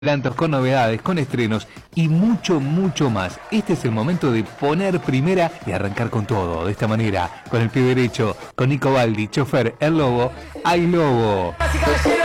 adelantos, con novedades, con estrenos y mucho, mucho más. Este es el momento de poner primera y arrancar con todo. De esta manera, con el pie derecho, con Nico Baldi, chofer, el Lobo, ¡ay Lobo!